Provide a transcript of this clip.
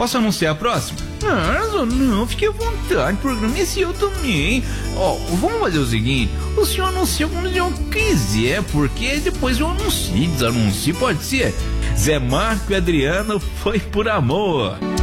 Posso anunciar a próxima? Não, fique à vontade, o programa é seu também. Vamos fazer o seguinte, o senhor anuncia quando o senhor quiser, porque depois eu anuncio, desanuncio, pode ser? Zé Marco e Adriano foi por amor.